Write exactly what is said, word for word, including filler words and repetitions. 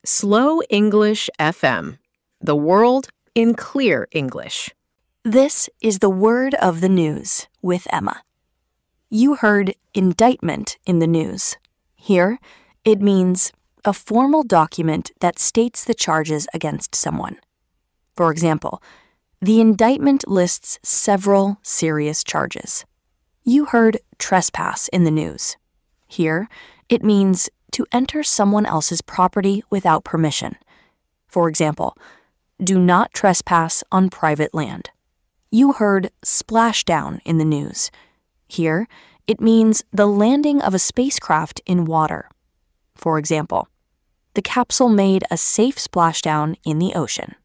Slow English F M. The world in clear English. This is the word of the news with Emma. You heard indictment in the news. Here, it means a formal document that states the charges against someone. For example, the indictment lists several serious charges. You heard trespass in the news. Here, it means to enter someone else's property without permission. For example, do not trespass on private land. You heard splashdown in the news. Here, it means the landing of a spacecraft in water. For example, the capsule made a safe splashdown in the ocean.